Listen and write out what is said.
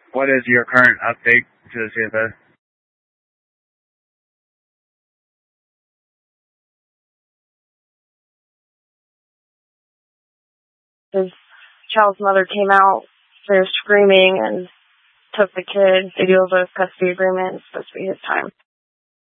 What is your current update to the CFS? His child's mother came out, they were screaming, and took the kid. They do have a custody agreement. It's supposed to be his time.